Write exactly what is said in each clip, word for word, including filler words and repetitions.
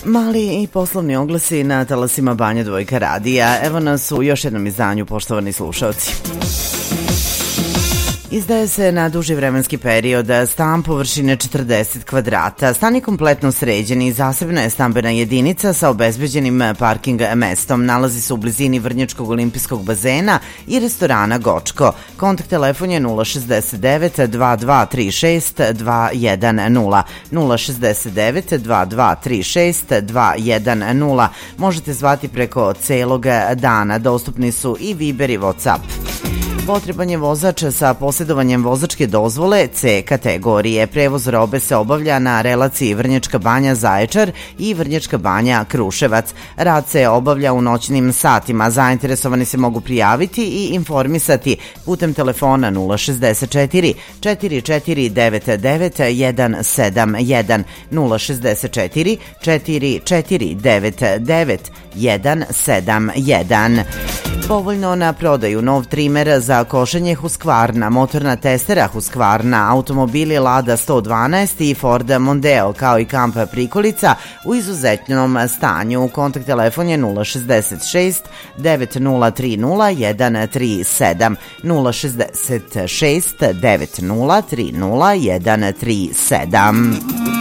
Mali i poslovni oglasi na talasima Banja Dvojka radija. Evo nas u još jednom izdanju, poštovani slušalci. Izdaje se na duži vremenski period stan površine četrdeset kvadrata. Stan je kompletno sređen i zasebna je stambena jedinica sa obezbeđenim parking mestom. Nalazi se u blizini Vrnjačkog olimpijskog bazena i restorana Gočko. Kontakt telefon je nula šezdeset devet dva dva tri šest dva jedan nula, nula šezdeset devet dva dva tri šest dva jedan nula. Možete zvati preko celog dana. Dostupni su i Viber i WhatsApp. Potreban je vozač sa posjedovanjem vozačke dozvole C kategorije. Prevoz robe se obavlja na relaciji Vrnjačka Banja Zaječar i Vrnjačka Banja Kruševac. Rad se obavlja u noćnim satima. Zainteresovani se mogu prijaviti i informisati putem telefona nula šezdeset četiri četiri četiri devet devet jedan sedam jedan, nula šezdeset četiri četiri četiri devet devet jedan sedam jedan. Povoljno na prodaju nov trimer za košenje Husqvarna, motorna testera Husqvarna, automobili Lada sto dvanaest i Ford Mondeo, kao i kamp prikolica u izuzetnom stanju. Kontakt telefon je nula šezdeset šest devet nula tri nula jedan tri sedam, nula šezdeset šest devet nula tri nula jedan tri sedam.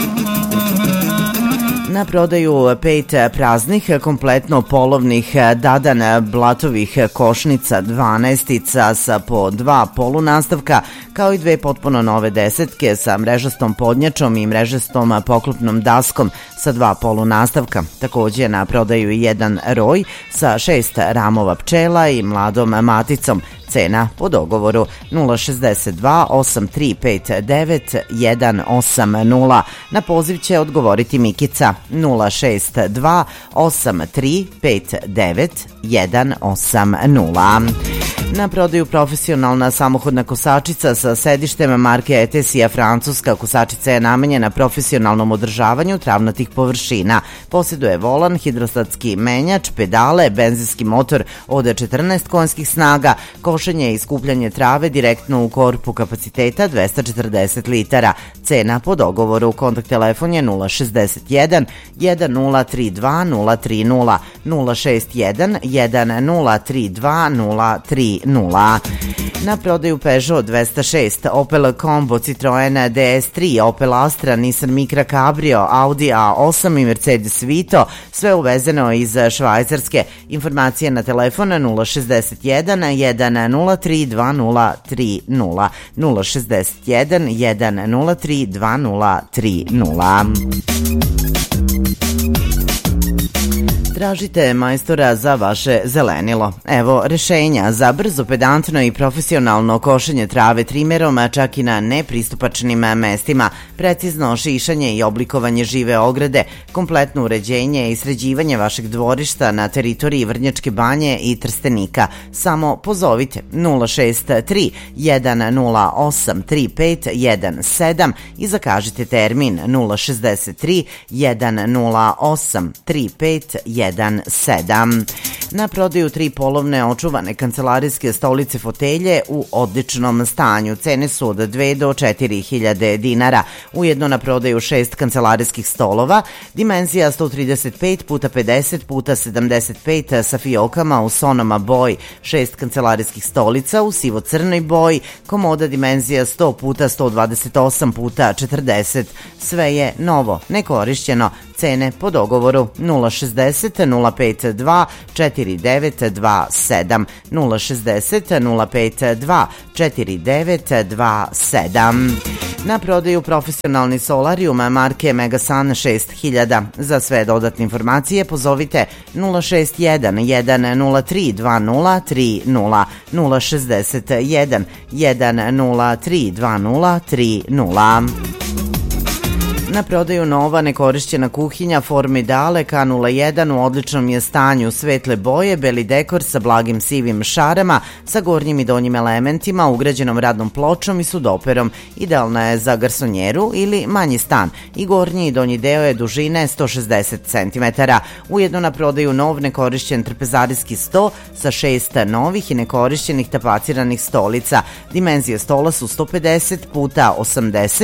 Na prodaju pet praznih, kompletno polovnih Dadan blatovih košnica dvanaestica sa po dva polunastavka, kao i dve potpuno nove desetke sa mrežastom podnjačom i mrežastom poklopnom daskom sa dva polunastavka. Također na prodaju jedan roj sa šest ramova pčela i mladom maticom. Cena po dogovoru nula šezdeset dva osam tri pet devet jedan osam nula. Na poziv će odgovoriti Mikica nula šest dva osam tri pet devet jedan osam nula. Na prodaju profesionalna samohodna kosačica sa sedištem marke Etesija Francuska. Kosačica je namenjena profesionalnom održavanju travnatih površina. Posjeduje volan, hidrostatski menjač, pedale, benzinski motor od četrnaest konjskih snaga, košenje i skupljanje trave direktno u korpu kapaciteta dvesta četrdeset litara. Cena po dogovoru. Kontakt telefon je nula šezdeset jedan jedan nula tri dva nula tri nula, nula šest jedan jedan nula tri dva nula tri nula. Na prodaju Peugeot dvesta šest, Opel Combo, Citroen D S tri, Opel Astra, Nissan Micra Cabrio, Audi A osam i Mercedes Vito, sve uvezeno iz Švajcarske. Informacije na telefon nula šezdeset jedan jedan nula tri dva nula tri nula, nula šezdeset jedan jedan nula tri dva nula tri nula. Tražite majstora za vaše zelenilo. Evo rešenja za brzo, pedantno i profesionalno košenje trave trimerom, čak i na nepristupačnim mestima, precizno šišanje i oblikovanje žive ograde, kompletno uređenje i sređivanje vašeg dvorišta na teritoriji Vrnjačke Banje i Trstenika. Samo pozovite nula šest tri jedan nula osam tri pet jedan sedam i zakažite termin nula šezdeset tri jedan nula osam tri pet jedan sedam. Na prodaju tri polovne očuvane kancelarijske stolice fotelje u odličnom stanju. Cene su od dve do četiri hiljade dinara. Ujedno na prodaju šest kancelarijskih stolova, dimenzija sto trideset pet puta pedeset puta sedamdeset pet sa fiokama u sonoma boji, šest kancelarijskih stolica u sivo-crnoj boji, komoda dimenzija sto puta sto dvadeset osam puta četrdeset. Sve je novo, nekorišćeno. Cene po dogovoru nula šezdeset nula pet dva četiri devet dva sedam, nula šezdeset nula pet dva četiri devet dva sedam. Na prodaju profesionalni solarijum marke Megasun šest hiljada. Za sve dodatne informacije pozovite nula šest jedan jedan nula tri dva nula tri nula, nula šezdeset jedan jedan nula tri dva nula tri nula. Na prodaju nova nekorišćena kuhinja Formidale K nula jedan u odličnom je stanju, svetle boje, beli dekor sa blagim sivim šarama, sa gornjim i donjim elementima, ugrađenom radnom pločom i sudoperom. Idealna je za garsonjeru ili manji stan i gornji i donji deo je dužine sto šezdeset centimetara. Ujedno na prodaju nov nekorišćen trpezarijski sto sa šest novih i nekorišćenih tapaciranih stolica. Dimenzije stola su sto pedeset puta osamdeset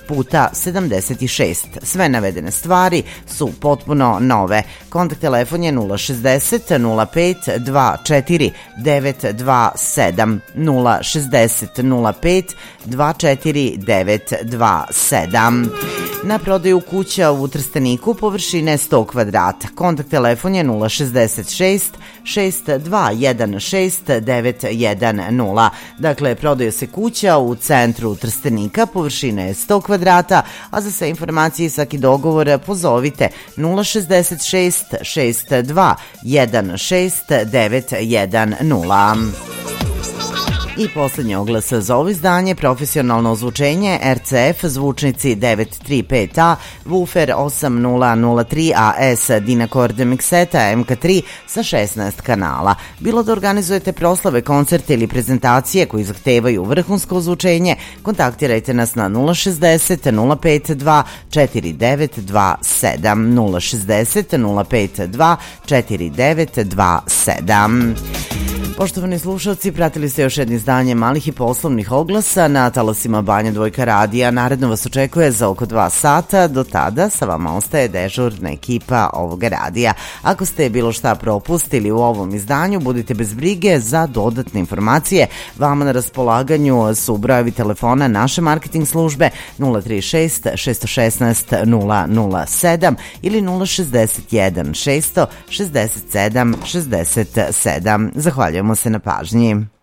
puta sedamdeset šest. Sve navedene stvari su potpuno nove. Kontakt telefon je nula šezdeset nula pet dva četiri devet dva sedam, nula šezdeset nula pet dva četiri devet dva sedam. Na prodaju kuća u Trsteniku površine sto kvadrata. Kontakt telefon je nula šezdeset šest šest dva jedan šest devet jedan nula. Dakle, prodaje se kuća u centru Trstenika, površine je sto kvadrata, a za sve informacije i svaki dogovor pozovite nula šezdeset šest šest dva jedan šest devet jedan nula. I poslednji oglas za ovo izdanje, profesionalno ozvučenje R C F zvučnici devet tri pet A, woofer osam nula nula tri A S, Dynacord mikseta M K tri sa šesnaest kanala. Bilo da organizujete proslave, koncerte ili prezentacije koji zahtevaju vrhunsko ozvučenje, kontaktirajte nas na nula šezdeset nula pet dva četiri devet dva sedam, nula šezdeset nula pet dva četiri devet dva sedam. Poštovani slušalci, pratili ste još jedno izdanje malih i poslovnih oglasa na talasima Banja Dvojka radija. Naredno vas očekuje za oko dva sata. Do tada sa vama ostaje dežurna ekipa ovoga radija. Ako ste bilo šta propustili u ovom izdanju, budite bez brige, za dodatne informacije vama na raspolaganju su brojevi telefona naše marketing službe nula tri šest šest jedan šest nula nula sedam ili nula šezdeset jedan šest šezdeset sedam šezdeset sedam. Zahvaljujem se na pažnji.